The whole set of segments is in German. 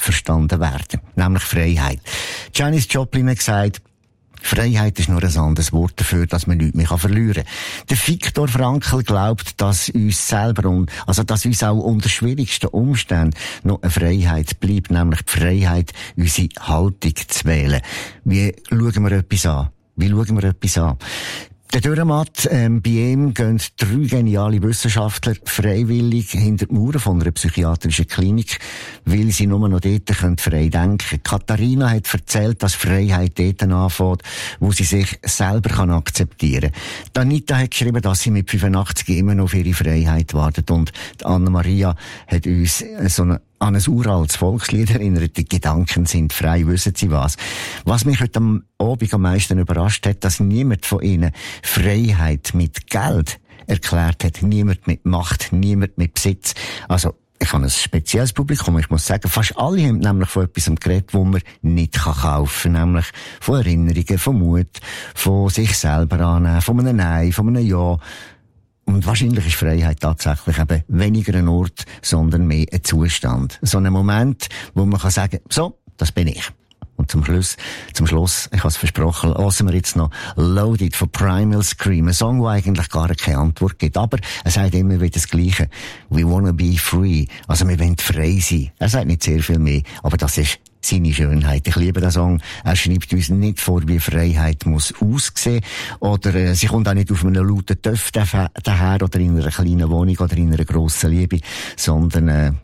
verstanden werden, nämlich Freiheit. Janis Joplin hat gesagt, Freiheit ist nur ein anderes Wort dafür, dass man nichts mehr verlieren kann. Der Viktor Frankl glaubt, dass uns selber dass uns auch unter schwierigsten Umständen noch eine Freiheit bleibt, nämlich die Freiheit, unsere Haltung zu wählen. Wie schauen wir etwas an? Der Dürrematt, bei ihm gehen 3 geniale Wissenschaftler freiwillig hinter die Mauern von einer psychiatrischen Klinik, weil sie nur noch dort frei denken können. Katharina hat erzählt, dass Freiheit dort anfängt, wo sie sich selber akzeptieren kann. Anita hat geschrieben, dass sie mit 85 immer noch auf ihre Freiheit wartet, und Anna-Maria hat uns an ein uraltes Volkslied erinnert. Die Gedanken sind frei, wissen Sie was? Was mich heute am Abend am meisten überrascht hat, dass niemand von ihnen Freiheit mit Geld erklärt hat. Niemand mit Macht, niemand mit Besitz. Also, ich habe ein spezielles Publikum. Ich muss sagen, fast alle haben nämlich von etwas geredet, wo man nicht kaufen kann. Nämlich von Erinnerungen, von Mut, von sich selber annehmen, von einem Nein, von einem Ja. Und wahrscheinlich ist Freiheit tatsächlich eben weniger ein Ort, sondern mehr ein Zustand. So ein Moment, wo man kann sagen, so, das bin ich. Und zum Schluss, ich habe es versprochen, hören wir jetzt noch Loaded von Primal Scream. Ein Song, der eigentlich gar keine Antwort gibt. Aber er sagt immer wieder das Gleiche. We wanna be free. Also wir wollen frei sein. Er sagt nicht sehr viel mehr, aber das ist seine Schönheit. Ich liebe den Song. Er schreibt uns nicht vor, wie Freiheit muss aussehen. Oder sie kommt auch nicht auf einem lauten Töff daher oder in einer kleinen Wohnung oder in einer grossen Liebe. Sondern,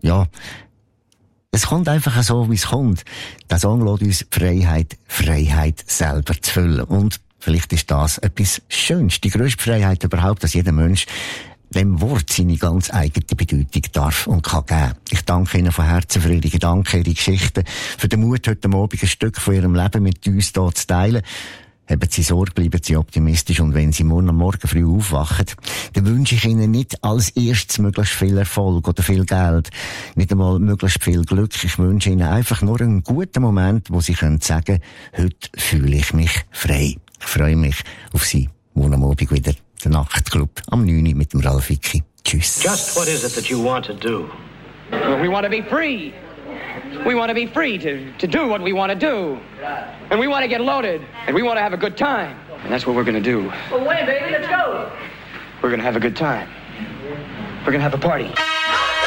es kommt einfach so, wie es kommt. Der Song lässt uns Freiheit selber zu füllen. Und vielleicht ist das etwas Schönes. Die grösste Freiheit überhaupt, dass jeder Mensch dem Wort seine ganz eigene Bedeutung darf und kann geben. Ich danke Ihnen von Herzen für Ihre Gedanken, Ihre Geschichten, für den Mut, heute Abend ein Stück von Ihrem Leben mit uns hier zu teilen. Haben Sie Sorge, bleiben Sie optimistisch, und wenn Sie morgen früh aufwachen, dann wünsche ich Ihnen nicht als erstes möglichst viel Erfolg oder viel Geld, nicht einmal möglichst viel Glück. Ich wünsche Ihnen einfach nur einen guten Moment, wo Sie können sagen, heute fühle ich mich frei. Ich freue mich auf Sie morgen Abend wieder. Der Nachtclub am 9 Uhr mit dem Ralf Vicki. Tschüss. Just what is it that you want to do? Well, we want to be free. We want to be free to do what we want to do. And we want to get loaded. And we want to have a good time. And that's what we're going to do. Well, when, baby? Let's go. We're going to have a good time. We're going to have a party.